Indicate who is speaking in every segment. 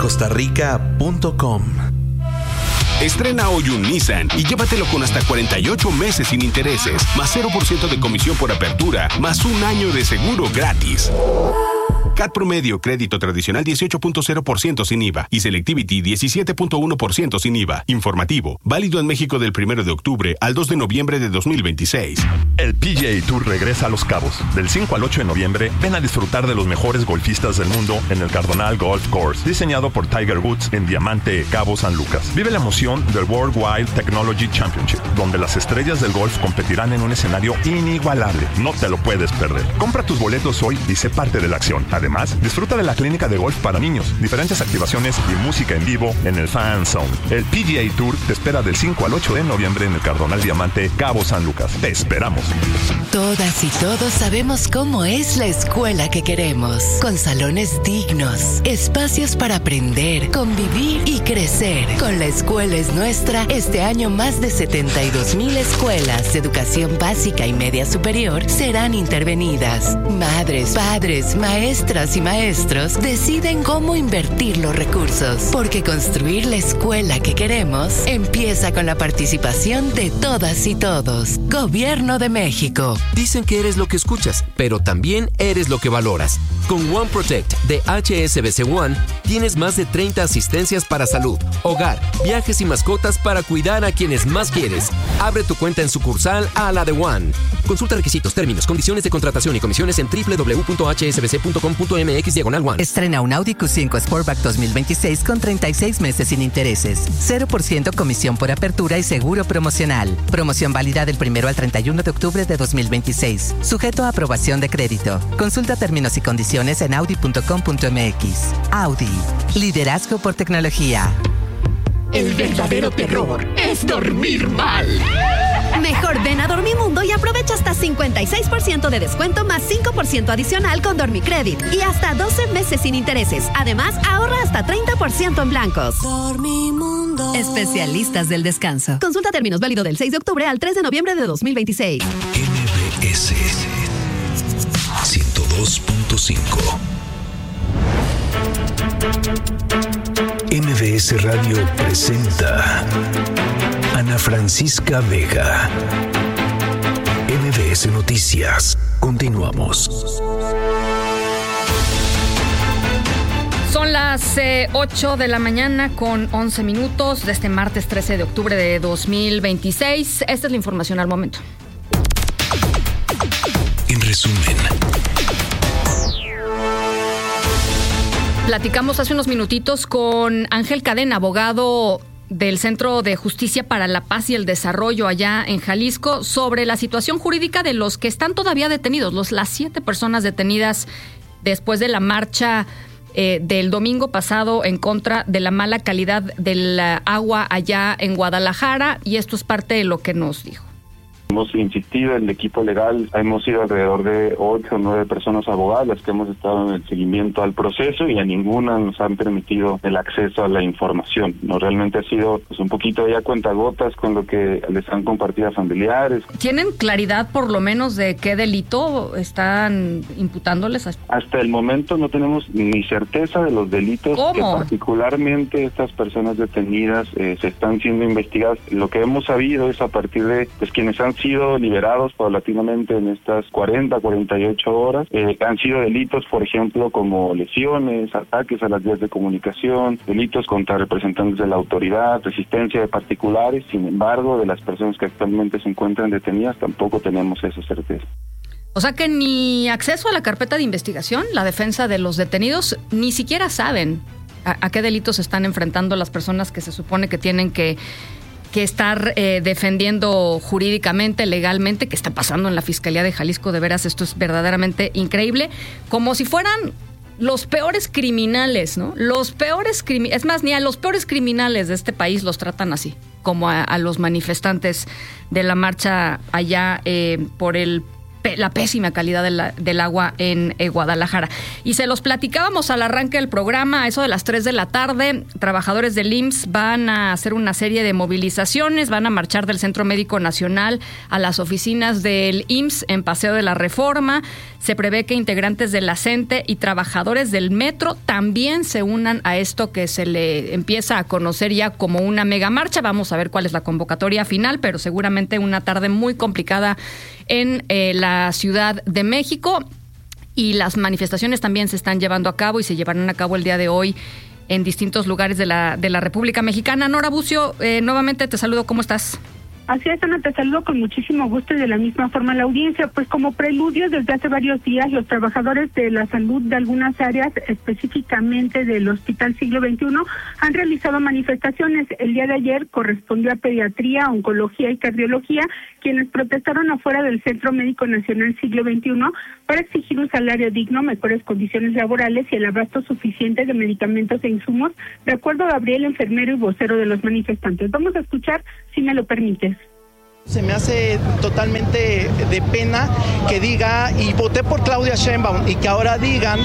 Speaker 1: costarica.com.
Speaker 2: Estrena hoy un Nissan y llévatelo con hasta 48 meses sin intereses, más 0% de comisión por apertura, más un año de seguro gratis. CAT promedio, crédito tradicional 18.0% sin IVA y Selectivity 17.1% sin IVA. Informativo, válido en México del 1 de octubre al 2 de noviembre de 2026.
Speaker 3: El PGA Tour regresa a Los Cabos. Del 5 al 8 de noviembre, ven a disfrutar de los mejores golfistas del mundo en el Cardonal Golf Course, diseñado por Tiger Woods en Diamante, Cabo San Lucas. Vive la emoción del World Wide Technology Championship, donde las estrellas del golf competirán en un escenario inigualable. No te lo puedes perder. Compra tus boletos hoy y sé parte de la acción. Además, disfruta de la clínica de golf para niños, diferentes activaciones y música en vivo en el Fan Zone. El PGA Tour te espera del 5 al 8 de noviembre en el Cardonal Diamante, Cabo San Lucas. Te esperamos.
Speaker 4: Todas y todos sabemos cómo es la escuela que queremos, con salones dignos, espacios para aprender, convivir y crecer. Con La Escuela es Nuestra, este año más de 72,000 escuelas de educación básica y media superior serán intervenidas. Madres, padres, maestras y maestros deciden cómo invertir los recursos, porque construir la escuela que queremos empieza con la participación de todas y todos. Gobierno de México.
Speaker 5: Dicen que eres lo que escuchas, pero también eres lo que valoras. Con One Protect de HSBC One tienes más de 30 asistencias para salud, hogar, viajes y mascotas para cuidar a quienes más quieres. Abre tu cuenta en sucursal a la de One. Consulta requisitos, términos, condiciones de contratación y comisiones en www.hsbc.com.mx/One.
Speaker 4: Estrena un Audi Q5 Sportback 2026 con 36 meses sin intereses, 0% comisión por apertura y seguro promocional. Promoción válida del 1 al 31 de octubre de 2026. Sujeto a aprobación de crédito. Consulta términos y condiciones en audi.com.mx. Audi. Liderazgo por tecnología.
Speaker 6: El verdadero terror es dormir mal. Mejor ven a Dormimundo y aprovecha hasta 56% de descuento más 5% adicional con Dormicredit y hasta 12 meses sin intereses. Además, ahorra hasta 30% en blancos. Dormimundo. Especialistas del descanso. Consulta términos, válido del 6 de octubre al 3 de noviembre de 2026.
Speaker 1: MBS 102.5. MBS Radio presenta Ana Francisca Vega. MBS Noticias. Continuamos.
Speaker 7: Son las 8 de la mañana con 11 minutos de este martes 13 de octubre de 2026. Esta es la información al momento.
Speaker 1: En resumen.
Speaker 7: Platicamos hace unos minutitos con Ángel Cadena, abogado del Centro de Justicia para la Paz y el Desarrollo allá en Jalisco, sobre la situación jurídica de los que están todavía detenidos, las 7 personas detenidas después de la marcha del domingo pasado en contra de la mala calidad del agua allá en Guadalajara, y esto es parte de lo que nos dijo.
Speaker 8: Hemos insistido en el equipo legal, hemos sido alrededor de 8 o 9 personas abogadas las que hemos estado en el seguimiento al proceso y a ninguna nos han permitido el acceso a la información. No, realmente ha sido un poquito ya cuentagotas con lo que les han compartido a familiares.
Speaker 7: ¿Tienen claridad por lo menos de qué delito están imputándoles?
Speaker 8: Hasta el momento no tenemos ni certeza de los delitos que particularmente estas personas detenidas se están siendo investigadas. Lo que hemos sabido es a partir de quienes han sido liberados paulatinamente en estas 48 horas. Han sido delitos, por ejemplo, como lesiones, ataques a las vías de comunicación, delitos contra representantes de la autoridad, resistencia de particulares. Sin embargo, de las personas que actualmente se encuentran detenidas, tampoco tenemos esa certeza.
Speaker 7: O sea que ni acceso a la carpeta de investigación, la defensa de los detenidos, ni siquiera saben a qué delitos están enfrentando las personas que se supone que tienen que estar defendiendo jurídicamente, legalmente. ¿Qué está pasando en la Fiscalía de Jalisco? De veras, esto es verdaderamente increíble. Como si fueran los peores criminales, ¿no? Es más, ni a los peores criminales de este país los tratan así, como a los manifestantes de la marcha allá por el la pésima calidad del agua en Guadalajara. Y se los platicábamos al arranque del programa, a eso de las 3 de la tarde, trabajadores del IMSS van a hacer una serie de movilizaciones, van a marchar del Centro Médico Nacional a las oficinas del IMSS en Paseo de la Reforma. Se prevé que integrantes de la CENTE y trabajadores del metro también se unan a esto que se le empieza a conocer ya como una megamarcha. Vamos a ver cuál es la convocatoria final, pero seguramente una tarde muy complicada en la Ciudad de México. Y las manifestaciones también se están llevando a cabo y se llevarán a cabo el día de hoy en distintos lugares de la República Mexicana. Nora Bucio, nuevamente te saludo. ¿Cómo estás?
Speaker 9: Así es, Ana, te saludo con muchísimo gusto y de la misma forma la audiencia. Pues como preludio, desde hace varios días, los trabajadores de la salud de algunas áreas, específicamente del Hospital Siglo XXI, han realizado manifestaciones. El día de ayer correspondió a Pediatría, Oncología y Cardiología, quienes protestaron afuera del Centro Médico Nacional Siglo XXI para exigir un salario digno, mejores condiciones laborales y el abasto suficiente de medicamentos e insumos, de acuerdo a Gabriel, enfermero y vocero de los manifestantes. Vamos a escuchar, si me lo permites.
Speaker 10: Se me hace totalmente de pena que diga, y voté por Claudia Sheinbaum, y que ahora digan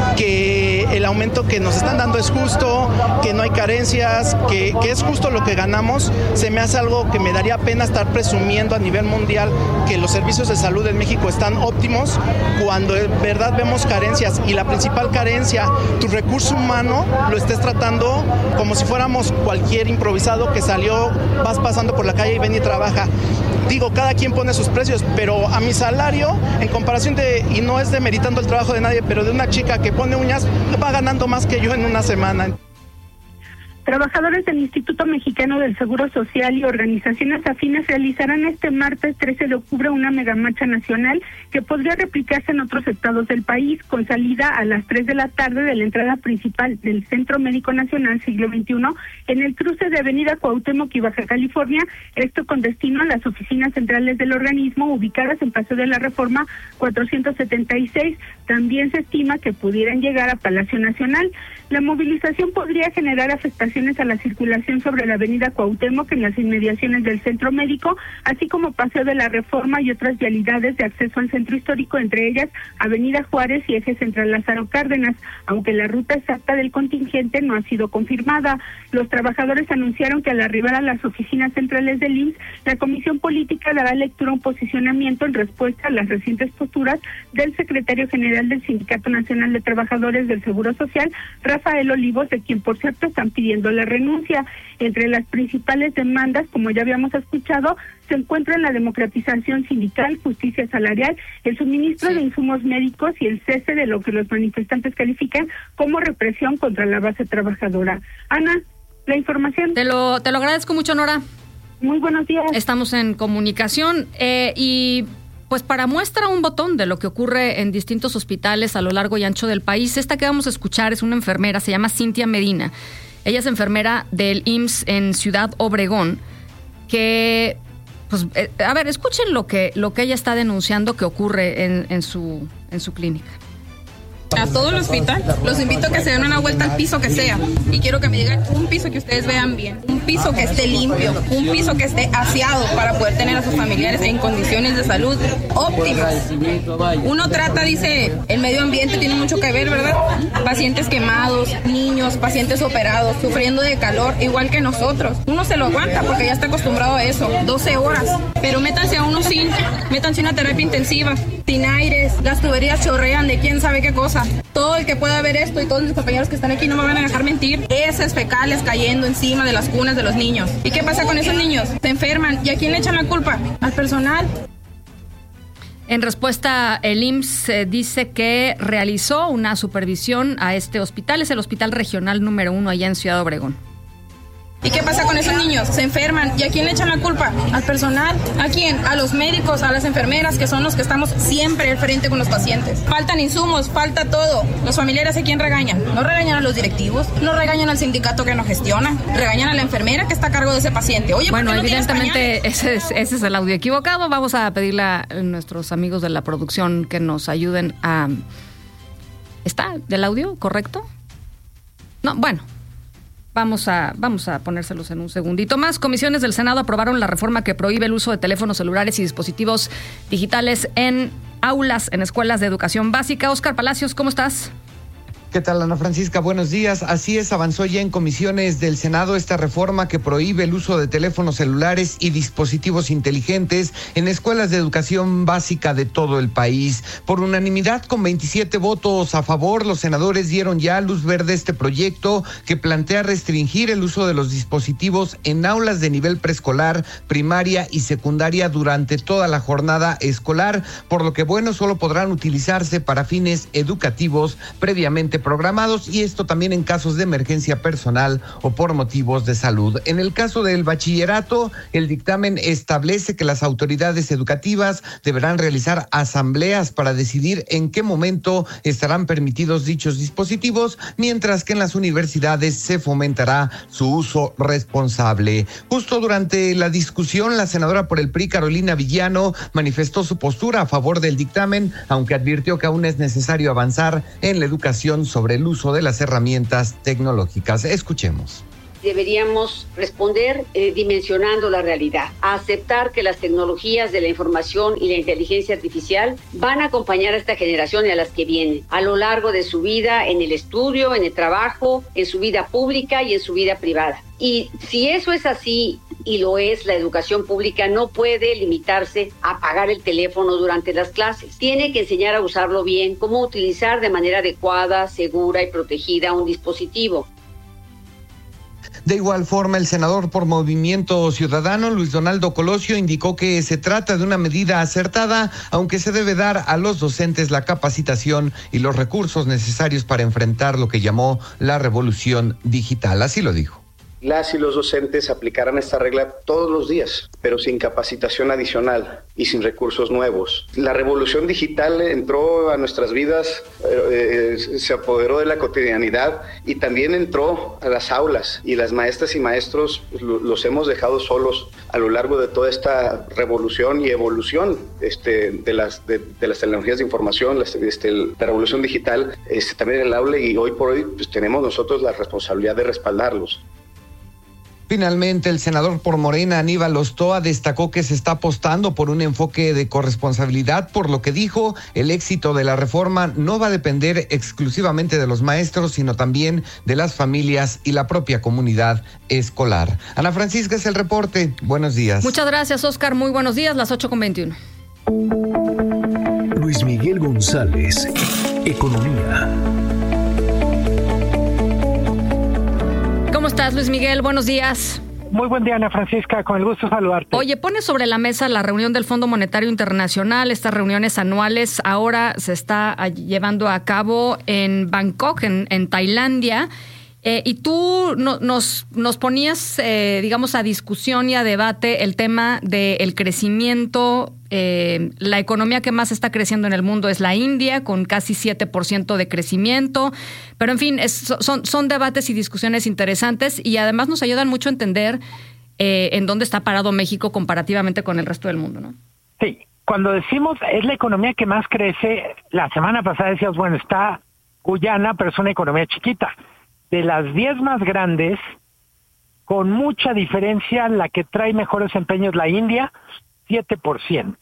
Speaker 10: que el aumento que nos están dando es justo, que no hay carencias, que es justo lo que ganamos. Se me hace algo que me daría pena estar presumiendo a nivel mundial que los servicios de salud en México están óptimos, cuando en verdad vemos carencias, y la principal carencia, tu recurso humano lo estés tratando como si fuéramos cualquier improvisado que salió, vas pasando por la calle y ven y trabaja. Digo, cada quien pone sus precios, pero a mi salario, en comparación y no es demeritando el trabajo de nadie, pero de una chica que pone uñas, va ganando más que yo en una semana.
Speaker 9: Trabajadores del Instituto Mexicano del Seguro Social y organizaciones afines realizarán este martes 13 de octubre una megamarcha nacional que podría replicarse en otros estados del país, con salida a las 3 de la tarde de la entrada principal del Centro Médico Nacional Siglo XXI en el cruce de Avenida Cuauhtémoc y Baja California, esto con destino a las oficinas centrales del organismo ubicadas en Paseo de la Reforma 476. También se estima que pudieran llegar a Palacio Nacional. La movilización podría generar afectaciones a la circulación sobre la avenida Cuauhtémoc en las inmediaciones del Centro Médico, así como Paseo de la Reforma y otras vialidades de acceso al centro histórico, entre ellas Avenida Juárez y Eje Central Lázaro Cárdenas, aunque la ruta exacta del contingente no ha sido confirmada. Los trabajadores anunciaron que al arribar a las oficinas centrales del IMSS, la Comisión Política dará lectura a un posicionamiento en respuesta a las recientes posturas del secretario general del Sindicato Nacional de Trabajadores del Seguro Social, Rafael Olivos, de quien por cierto están pidiendo la renuncia. Entre las principales demandas, como ya habíamos escuchado, se encuentran la democratización sindical, justicia salarial, el suministro de insumos médicos y el cese de lo que los manifestantes califican como represión contra la base trabajadora. Ana, la información.
Speaker 7: Te lo agradezco mucho, Nora.
Speaker 9: Muy buenos días.
Speaker 7: Estamos en comunicación y pues para muestra un botón de lo que ocurre en distintos hospitales a lo largo y ancho del país, esta que vamos a escuchar es una enfermera, se llama Cintia Medina. Ella es enfermera del IMSS en Ciudad Obregón, que, pues, a ver, escuchen lo que ella está denunciando que ocurre en su clínica.
Speaker 11: A todo el hospital los invito a que se den una vuelta al piso que sea, y quiero que me digan un piso que ustedes vean bien, un piso que esté limpio, un piso que esté aseado para poder tener a sus familiares en condiciones de salud óptimas. Uno trata, dice, el medio ambiente tiene mucho que ver, ¿verdad? Pacientes quemados, niños, pacientes operados, sufriendo de calor, igual que nosotros. Uno se lo aguanta porque ya está acostumbrado a eso, 12 horas, pero métanse a uno métanse una terapia intensiva, sin aires, las tuberías chorrean de quién sabe qué cosa. Todo el que pueda ver esto y todos mis compañeros que están aquí no me van a dejar mentir. Heces fecales cayendo encima de las cunas de los niños. ¿Y qué pasa con esos niños? Se enferman. ¿Y a quién le echan la culpa? Al personal.
Speaker 7: En respuesta, el IMSS dice que realizó una supervisión a este hospital. Es el hospital regional número 1 allá en Ciudad Obregón.
Speaker 11: ¿Y qué pasa con esos niños? Se enferman. ¿Y a quién le echan la culpa? ¿Al personal? ¿A quién? A los médicos, a las enfermeras, que son los que estamos siempre al frente con los pacientes. Faltan insumos, falta todo. Los familiares, ¿a quién regañan? No regañan a los directivos, no regañan al sindicato que nos gestiona, regañan a la enfermera que está a cargo de ese paciente. Oye,
Speaker 7: bueno,
Speaker 11: ¿por qué no
Speaker 7: evidentemente ese es el audio equivocado. Vamos a pedirle a nuestros amigos de la producción que nos ayuden a... ¿Está del audio correcto? No, bueno. Vamos a ponérselos en un segundito más. Comisiones del Senado aprobaron la reforma que prohíbe el uso de teléfonos celulares y dispositivos digitales en aulas en escuelas de educación básica. Óscar Palacios, ¿cómo estás?
Speaker 12: ¿Qué tal, Ana Francisca? Buenos días. Así es, avanzó ya en comisiones del Senado esta reforma que prohíbe el uso de teléfonos celulares y dispositivos inteligentes en escuelas de educación básica de todo el país. Por unanimidad, con 27 votos a favor, los senadores dieron ya luz verde a este proyecto que plantea restringir el uso de los dispositivos en aulas de nivel preescolar, primaria y secundaria durante toda la jornada escolar, por lo que, solo podrán utilizarse para fines educativos previamente programados, y esto también en casos de emergencia personal o por motivos de salud. En el caso del bachillerato, el dictamen establece que las autoridades educativas deberán realizar asambleas para decidir en qué momento estarán permitidos dichos dispositivos, mientras que en las universidades se fomentará su uso responsable. Justo durante la discusión, la senadora por el PRI, Carolina Villano, manifestó su postura a favor del dictamen, aunque advirtió que aún es necesario avanzar en la educación sobre el uso de las herramientas tecnológicas. Escuchemos.
Speaker 13: Deberíamos responder dimensionando la realidad, a aceptar que las tecnologías de la información y la inteligencia artificial van a acompañar a esta generación y a las que vienen a lo largo de su vida, en el estudio, en el trabajo, en su vida pública y en su vida privada. Y si eso es así, y lo es, la educación pública no puede limitarse a apagar el teléfono durante las clases. Tiene que enseñar a usarlo bien, cómo utilizar de manera adecuada, segura y protegida un dispositivo.
Speaker 12: De igual forma, el senador por Movimiento Ciudadano, Luis Donaldo Colosio, indicó que se trata de una medida acertada, aunque se debe dar a los docentes la capacitación y los recursos necesarios para enfrentar lo que llamó la revolución digital. Así lo dijo.
Speaker 14: Las y los docentes aplicarán esta regla todos los días, pero sin capacitación adicional y sin recursos nuevos. La revolución digital entró a nuestras vidas, se apoderó de la cotidianidad y también entró a las aulas, y las maestras y maestros los hemos dejado solos a lo largo de toda esta revolución y evolución de las tecnologías de información, la revolución digital, también en el aula, y hoy por hoy pues, tenemos nosotros la responsabilidad de respaldarlos.
Speaker 12: Finalmente, el senador por Morena, Aníbal Ostoa, destacó que se está apostando por un enfoque de corresponsabilidad, por lo que dijo, el éxito de la reforma no va a depender exclusivamente de los maestros, sino también de las familias y la propia comunidad escolar. Ana Francisca, es el reporte. Buenos días.
Speaker 7: Muchas gracias, Óscar. Muy buenos días, las 8:21.
Speaker 1: Luis Miguel González, Economía.
Speaker 7: ¿Cómo estás, Luis Miguel? Buenos días.
Speaker 15: Muy buen día, Ana Francisca, con el gusto de saludarte.
Speaker 7: Oye, pone sobre la mesa la reunión del Fondo Monetario Internacional, estas reuniones anuales ahora se está llevando a cabo en Bangkok, en Tailandia, y tú nos ponías, digamos, a discusión y a debate el tema del crecimiento. La economía que más está creciendo en el mundo es la India, con casi 7% de crecimiento. Pero, en fin, son debates y discusiones interesantes, y además nos ayudan mucho a entender en dónde está parado México comparativamente con el resto del mundo, ¿no?
Speaker 15: Sí, cuando decimos es la economía que más crece, la semana pasada decías, bueno, está Guyana, pero es una economía chiquita. De las 10 más grandes, con mucha diferencia, la que trae mejor desempeño es la India, 7%.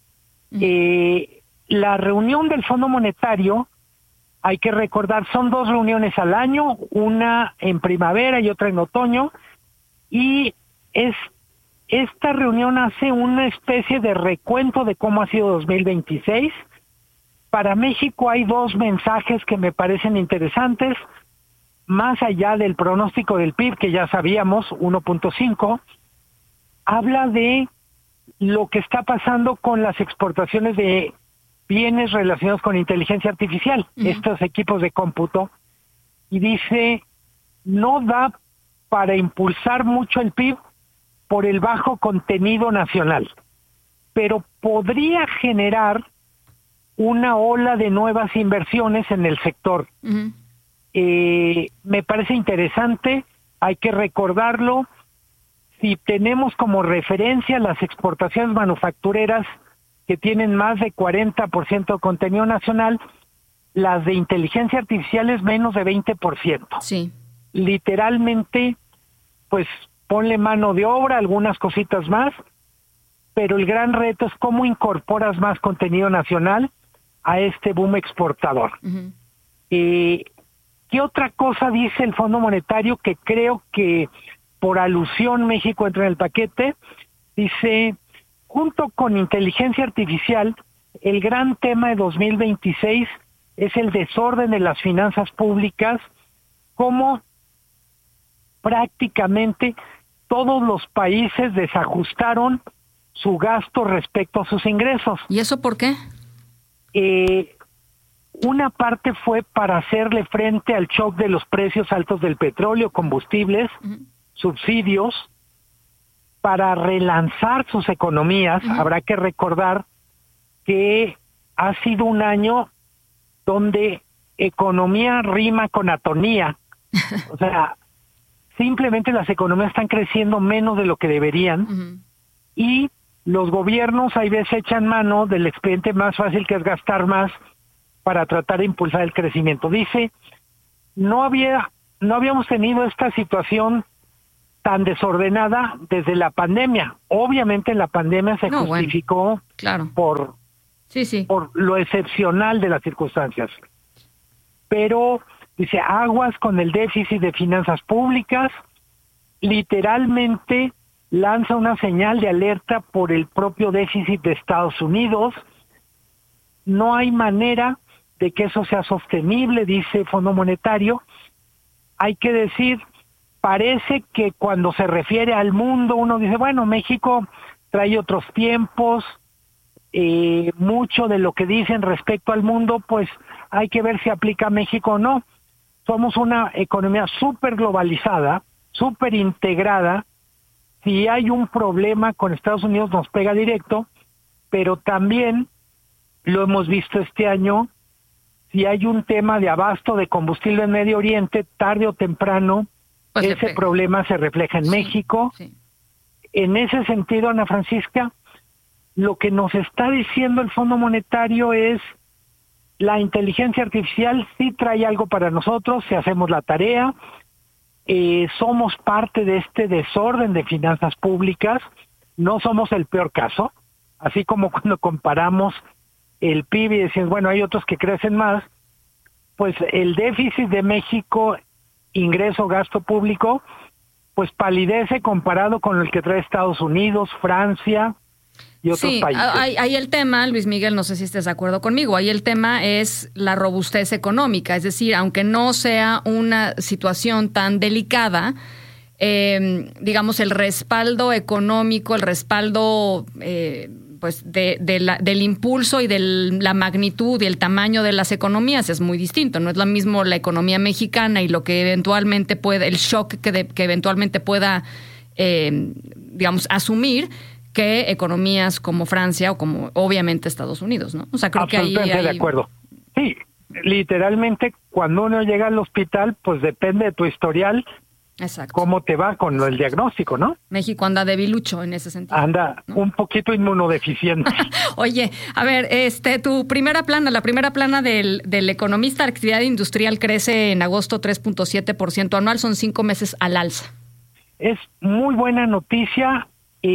Speaker 15: La reunión del Fondo Monetario, hay que recordar, son 2 reuniones al año, una en primavera y otra en otoño, y esta reunión hace una especie de recuento de cómo ha sido 2026. Para México hay 2 mensajes que me parecen interesantes. Más allá del pronóstico del PIB, que ya sabíamos, 1.5, habla de lo que está pasando con las exportaciones de bienes relacionados con inteligencia artificial, estos equipos de cómputo, y dice, no da para impulsar mucho el PIB por el bajo contenido nacional, pero podría generar una ola de nuevas inversiones en el sector. Me parece interesante, hay que recordarlo. Si tenemos como referencia las exportaciones manufactureras que tienen más de 40% de contenido nacional, las de inteligencia artificial es menos de 20%.
Speaker 7: Sí.
Speaker 15: Literalmente, pues ponle mano de obra, algunas cositas más, pero el gran reto es cómo incorporas más contenido nacional a este boom exportador.
Speaker 7: Uh-huh.
Speaker 15: ¿Qué otra cosa dice el Fondo Monetario que creo que por alusión México entra en el paquete? Dice, junto con inteligencia artificial, el gran tema de 2026 es el desorden de las finanzas públicas, como prácticamente todos los países desajustaron su gasto respecto a sus ingresos.
Speaker 7: ¿Y eso por qué?
Speaker 15: Una parte fue para hacerle frente al shock de los precios altos del petróleo, combustibles, subsidios, para relanzar sus economías. Habrá que recordar que ha sido un año donde economía rima con atonía. O sea, simplemente las economías están creciendo menos de lo que deberían y los gobiernos hay veces echan mano del expediente más fácil, que es gastar más para tratar de impulsar el crecimiento. Dice, no habíamos tenido esta situación tan desordenada desde la pandemia. Obviamente la pandemia se justificó por lo excepcional de las circunstancias. Pero, dice, aguas con el déficit de finanzas públicas, literalmente lanza una señal de alerta por el propio déficit de Estados Unidos. No hay manera de que eso sea sostenible, dice el Fondo Monetario. Hay que decir, parece que cuando se refiere al mundo, uno dice, bueno, México trae otros tiempos, mucho de lo que dicen respecto al mundo, pues hay que ver si aplica a México o no. Somos una economía súper globalizada, súper integrada. Si hay un problema con Estados Unidos nos pega directo, pero también lo hemos visto este año, si hay un tema de abasto de combustible en Medio Oriente, tarde o temprano, pues ese problema se refleja en México. Sí. En ese sentido, Ana Francisca, lo que nos está diciendo el Fondo Monetario es la inteligencia artificial sí trae algo para nosotros si hacemos la tarea. Somos parte de este desorden de finanzas públicas, no somos el peor caso, así como cuando comparamos el PIB y decimos, bueno, hay otros que crecen más, pues el déficit de México, ingreso, gasto público, pues palidece comparado con el que trae Estados Unidos, Francia y otros países.
Speaker 7: Ahí el tema, Luis Miguel, no sé si estés de acuerdo conmigo, ahí el tema es la robustez económica, es decir, aunque no sea una situación tan delicada, digamos, el respaldo económico, el respaldo pues del impulso y de la magnitud y el tamaño de las economías es muy distinto. No es lo mismo la economía mexicana y lo que eventualmente puede, el shock que eventualmente pueda, digamos, asumir, que economías como Francia o como obviamente Estados Unidos, ¿no? O sea, creo que ahí
Speaker 15: de acuerdo. Sí, literalmente cuando uno llega al hospital, pues depende de tu historial.
Speaker 7: Exacto.
Speaker 15: Cómo te va con el diagnóstico, ¿no?
Speaker 7: México anda debilucho en ese sentido.
Speaker 15: Anda, ¿no? Un poquito inmunodeficiente.
Speaker 7: Oye, a ver, tu primera plana, la primera plana del economista, la actividad industrial crece en agosto 3.7% anual, son 5 meses al alza.
Speaker 15: Es muy buena noticia.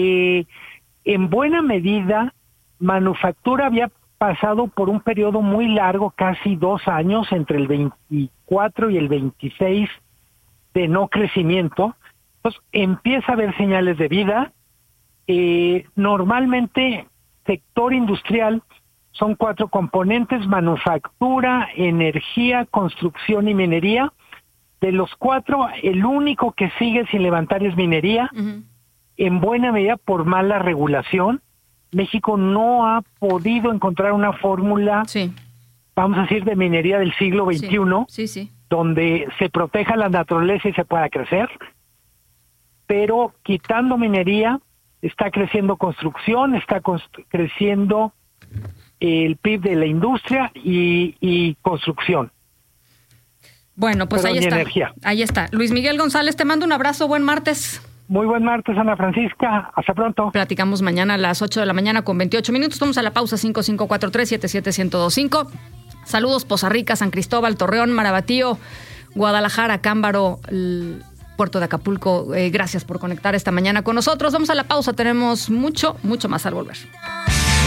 Speaker 15: En buena medida, manufactura había pasado por un periodo muy largo, casi 2 años, entre el 24 y el 26, de no crecimiento. Entonces empieza a haber señales de vida. Normalmente, sector industrial son 4 componentes: manufactura, energía, construcción y minería. De los 4, el único que sigue sin levantar es minería. En buena medida por mala regulación. México no ha podido encontrar una fórmula, vamos a decir, de minería del siglo XXI, donde se proteja la naturaleza y se pueda crecer. Pero quitando minería, está creciendo construcción, está creciendo el PIB de la industria y construcción.
Speaker 7: Bueno, pues ahí está. Energía. Ahí está. Luis Miguel González, te mando un abrazo. Buen martes.
Speaker 15: Muy buen martes, Ana Francisca. Hasta pronto.
Speaker 7: Platicamos mañana a las 8 de la mañana con 28 minutos. Vamos a la pausa. 5543-77125. Saludos, Poza Rica, San Cristóbal, Torreón, Marabatío, Guadalajara, Cámbaro, puerto de Acapulco. Gracias por conectar esta mañana con nosotros. Vamos a la pausa, tenemos mucho más al volver.